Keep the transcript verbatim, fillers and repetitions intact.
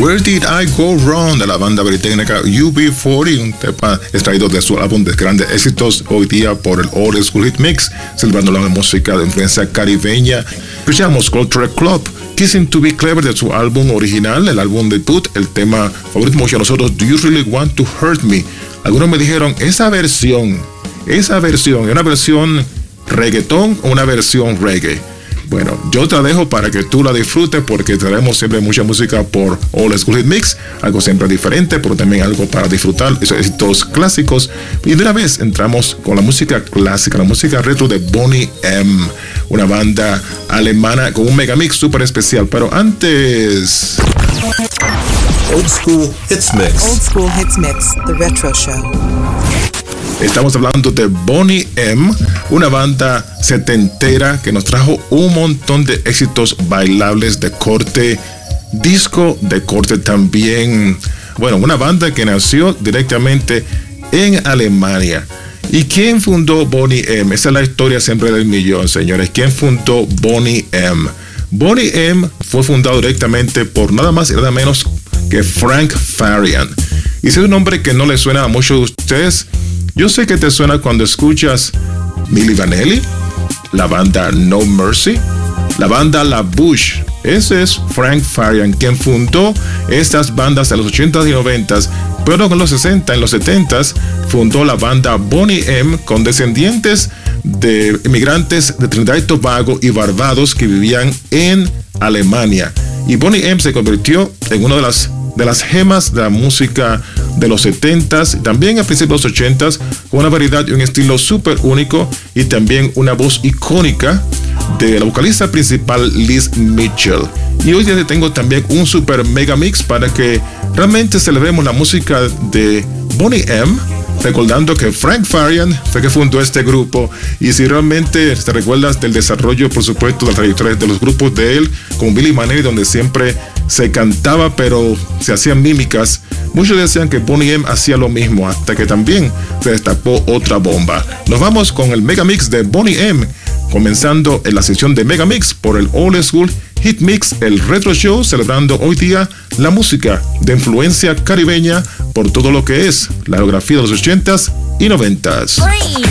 Where Did I Go Wrong, de la banda británica U B cuarenta, un tema extraído de su álbum de grandes éxitos hoy día por el Old School Hit Mix, celebrando la música de influencia caribeña. Escuchamos Culture Club, Kissing to Be Clever, de su álbum original, el álbum debut, el tema favorito mucho de nosotros, Do You Really Want to Hurt Me. Algunos me dijeron, esa versión, esa versión, ¿es una versión reggaetón o una versión reggae? Bueno, yo te la dejo para que tú la disfrutes, porque traemos siempre mucha música por Old School Hit Mix, algo siempre diferente, pero también algo para disfrutar, esos éxitos clásicos. Y de una vez entramos con la música clásica, la música retro de Boney M, una banda alemana con un megamix súper especial. Pero antes... Old School Hits Mix. Old School Hits Mix, The Retro Show. Estamos hablando de Boney M, una banda setentera que nos trajo un montón de éxitos bailables de corte disco, de corte también, bueno, una banda que nació directamente en Alemania. ¿Y quién fundó Boney M? Esa es la historia siempre del millón, señores. ¿Quién fundó Boney M? Boney M fue fundado directamente por nada más y nada menos que Frank Farian. Y si es un nombre que no le suena a muchos de ustedes, yo sé que te suena cuando escuchas Milli Vanilli, la banda No Mercy, la banda La Bouche. Ese es Frank Farian, quien fundó estas bandas en los ochentas y noventas, pero en los sesenta, en los setentas, fundó la banda Boney M con descendientes de inmigrantes de Trinidad y Tobago y Barbados que vivían en Alemania. Y Boney M se convirtió en una de las de las gemas de la música de los setentas, también a principios de los ochentas, con una variedad y un estilo súper único, y también una voz icónica de la vocalista principal Liz Mitchell. Y hoy día te tengo también un super mega mix para que realmente celebremos la música de Boney M, recordando que Frank Farian fue que fundó este grupo. Y si realmente te recuerdas del desarrollo, por supuesto, de la trayectoria de los grupos de él, con Billy Manelli, donde siempre se cantaba pero se hacían mímicas, muchos decían que Boney M hacía lo mismo, hasta que también se destapó otra bomba. Nos vamos con el mega mix de Boney M, comenzando en la sesión de mega mix por el Old School Hit Mix, el Retro Show, celebrando hoy día la música de influencia caribeña por todo lo que es la geografía de los ochentas y noventas. Freeze.